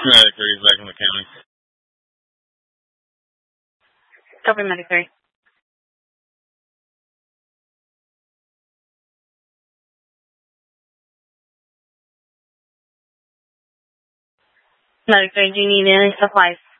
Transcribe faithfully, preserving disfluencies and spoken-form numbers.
Medic three is back in the county. Copy, Medic three. Medic three, do you need any supplies?